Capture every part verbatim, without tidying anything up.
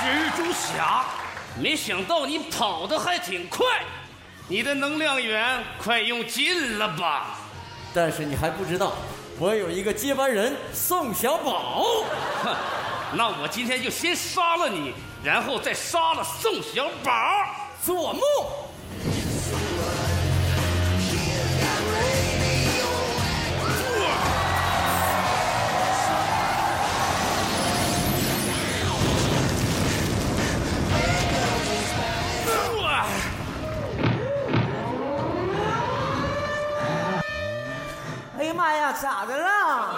蜘蛛侠，没想到你跑得还挺快，你的能量源快用尽了吧？ 但是你还不知道，我有一个接班人宋小宝。 哼，那我今天就先杀了你，然后再杀了宋小宝。 做梦！ 哎呀妈呀，咋的了？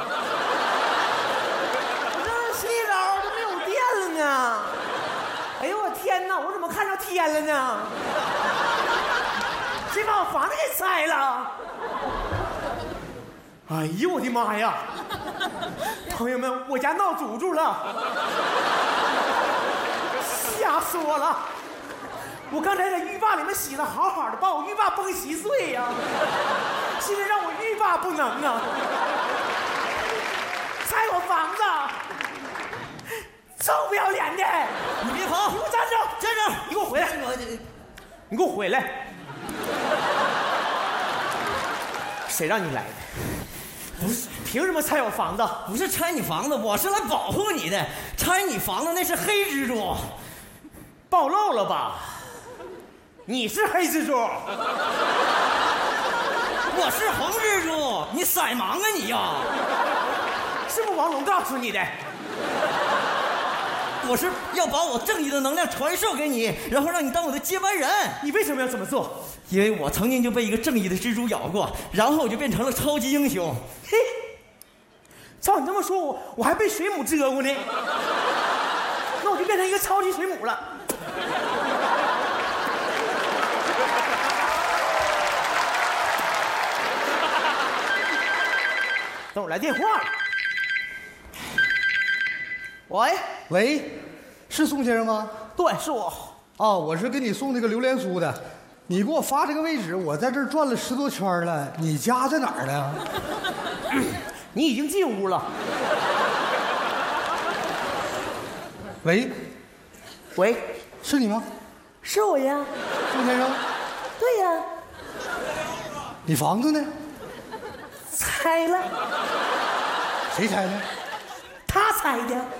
我这洗澡都没有电了呢。哎呦我天哪，我怎么看着天了呢？谁把我房子给拆了？哎呦我的妈呀！朋友们，我家闹诅咒了，吓死我了！我刚才在浴霸里面洗的好好的，把我浴霸崩稀碎呀、啊！现在让我欲罢不能啊！拆我房子，臭不要脸的！ 你别跑！ 你给我站着！ 站着！ 你给我回来！你给我回来！谁让你来的？不是，凭什么拆我房子？ 不是拆你房子，我是来保护你的。拆你房子那是黑蜘蛛， 暴露了吧？你是黑蜘蛛。 我是红蜘蛛，你色盲啊你呀！ 是不是王龙告诉你的？ 我是要把我正义的能量传授给你，然后让你当我的接班人。 你为什么要这么做？ 因为我曾经就被一个正义的蜘蛛咬过，然后我就变成了超级英雄。 嘿，照你这么说，我我还被水母蛰过呢。那我就变成一个超级水母了。等我来电话了。喂喂，是宋先生吗？ 对，是我。 啊，我是给你送那个榴莲酥的。你给我发这个位置，我在这儿转了十多圈了。你家在哪儿呢？ 你已经进屋了。 喂， 喂， 是你吗？ 是我呀。 宋先生。 对呀。 你房子呢？ 拆了。 谁拆的？ 他拆的。